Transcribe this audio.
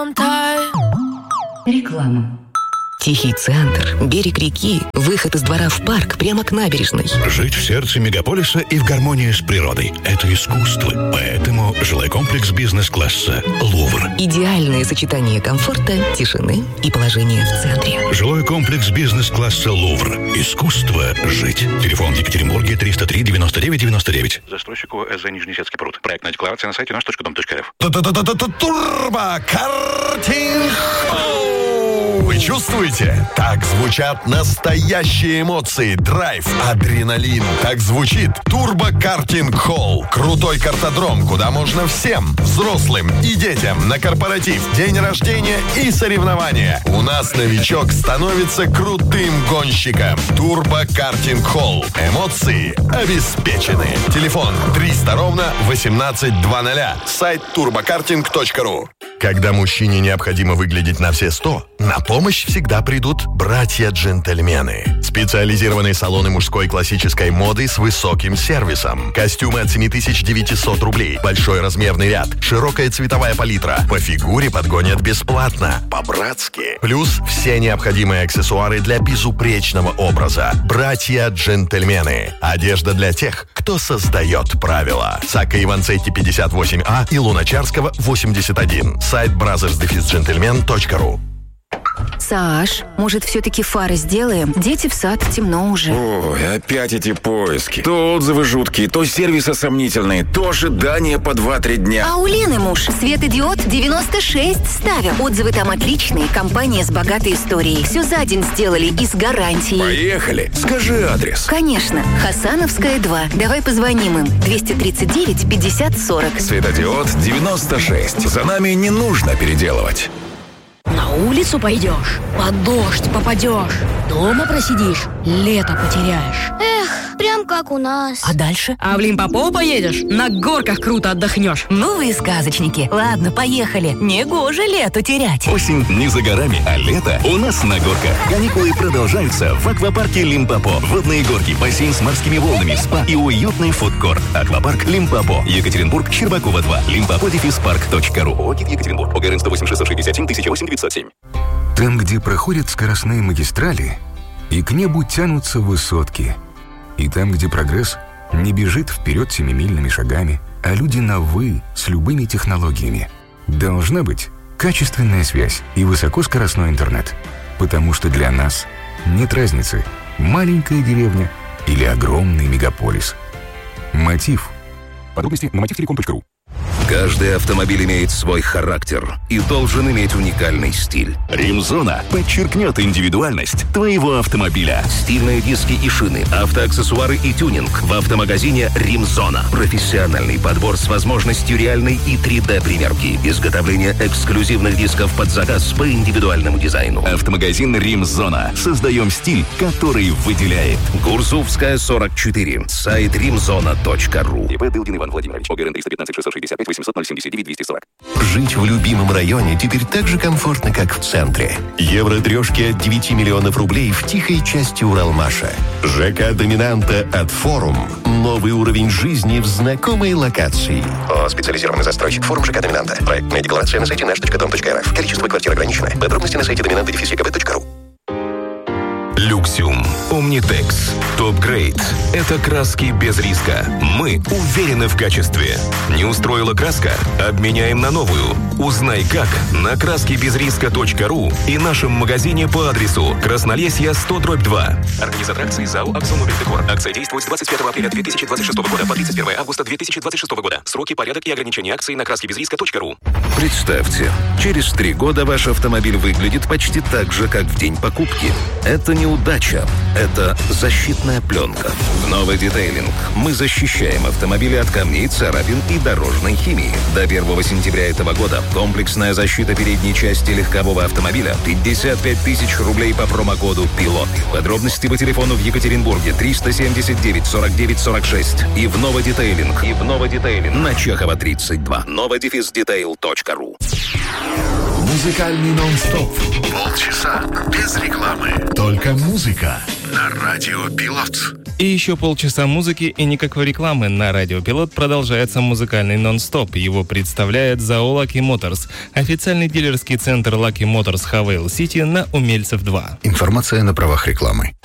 Реклама. Тихий центр, берег реки, выход из двора в парк прямо к набережной. Жить в сердце мегаполиса и в гармонии с природой – это искусство. Поэтому жилой комплекс бизнес-класса «Лувр». Идеальное сочетание комфорта, тишины и положения в центре. Жилой комплекс бизнес-класса «Лувр». Искусство жить. Телефон в Екатеринбурге 303 99 99. Застройщику СЗ Нижнесецкий пруд. Проектная декларация на сайте наш.дом.рф. Турбо-картинг! Вы чувствуете? Так звучат настоящие эмоции, драйв, адреналин. Так звучит Турбо-картинг холл. Крутой картодром, куда можно всем, взрослым и детям, на корпоратив, день рождения и соревнования. У нас новичок становится крутым гонщиком. Турбо-картинг холл. Эмоции обеспечены. Телефон 300 1800. Сайт turbokarting.ru. Когда мужчине необходимо выглядеть на все 100, на помощь всегда придут братья-джентльмены. Специализированные салоны мужской классической моды с высоким сервисом. Костюмы от 7900 рублей. Большой размерный ряд. Широкая цветовая палитра. По фигуре подгонят бесплатно. По-братски. Плюс все необходимые аксессуары для безупречного образа. Братья-джентльмены. Одежда для тех, кто создает правила. Сака Иванцетти 58А и Луначарского 81. Сайт brothers-gentlemen.ru. Саш, может, все-таки фары сделаем? Дети в сад, темно уже. Ой, опять эти поиски. То отзывы жуткие, то сервисы сомнительные, то ожидания по 2-3 дня. А у Лены муж светодиод 96 ставил. Отзывы там отличные, компания с богатой историей. Все за день сделали и с гарантией. Поехали. Скажи адрес. Конечно. Хасановская, 2. Давай позвоним им. 239 50 40. Светодиод 96. За нами не нужно переделывать. На улицу пойдешь, под дождь попадешь, дома просидишь, лето потеряешь. Эх, прям как у нас. А дальше? А в Лимпопо поедешь, на горках круто отдохнешь. Ну вы сказочники. Ладно, поехали. Негоже лето терять. Осень не за горами, а лето у нас на горках. Каникулы продолжаются в аквапарке Лимпопо. Водные горки, бассейн с морскими волнами, спа и уютный фудкорт. Аквапарк Лимпопо. Екатеринбург, Щербакова 2. limpopo-park.ru. ОГИ Екатеринбург. ОГРН 108 667 1008 907. Там, где проходят скоростные магистрали, и к небу тянутся высотки. И там, где прогресс не бежит вперед семимильными шагами, а люди на «вы» с любыми технологиями. Должна быть качественная связь и высокоскоростной интернет. Потому что для нас нет разницы, маленькая деревня или огромный мегаполис. Мотив. Подробности на motivtelecom.ru. Каждый автомобиль имеет свой характер и должен иметь уникальный стиль. Римзона подчеркнет индивидуальность твоего автомобиля. Стильные диски и шины, автоаксессуары и тюнинг в автомагазине «Римзона». Профессиональный подбор с возможностью реальной и 3D-примерки. Изготовление эксклюзивных дисков под заказ по индивидуальному дизайну. Автомагазин «Римзона». Создаем стиль, который выделяет. Гурзувская, 44. Сайт rimzona.ru. ИП Дылдин Иван Владимирович. ОГРН 315 665 800 079 240. Жить в любимом районе теперь так же комфортно, как в центре. Евро-трешки от 9 миллионов рублей в тихой части Уралмаша. ЖК «Доминанта» от «Форум». Новый уровень жизни в знакомой локации. Специализированный застройщик «Форум» ЖК «Доминанта». Проектная декларация на сайте наш.дом.рф. Количество квартир ограничено. Подробности на сайте dominanta-ekb.ru. Люксиум, Omnitex, Top-Grade – это краски без риска. Мы уверены в качестве. Не устроила краска? Обменяем на новую. Узнай как на краскибезриска.ру и нашем магазине по адресу Краснолесье 100/2. Организатор акции ЗАО «Акзон-Мобильдекор». Акция действует с 25 апреля 2026 года по 31 августа 2026 года. Сроки, порядок и ограничения акции на краскибезриска.ру. Представьте, через 3 года ваш автомобиль выглядит почти так же, как в день покупки. Это неудача. Это защитная пленка. В новый детейлинг мы защищаем автомобили от камней, царапин и дорожной химии. До 1 сентября этого года комплексная защита передней части легкового автомобиля 55 тысяч рублей по промокоду «Пилот». Подробности по телефону в Екатеринбурге 379 49 46 и в новый детейлинг. На Чехова 32. novodefisdetail.ru. Музыкальный нон-стоп. Полчаса без рекламы. Только музыка. На радио «Пилот». И еще полчаса музыки и никакой рекламы. На Радио Пилот продолжается музыкальный нон-стоп. Его представляет ЗАО Lucky Motors, официальный дилерский центр Lucky Motors Хавейл Сити на Умельцев 2. Информация на правах рекламы.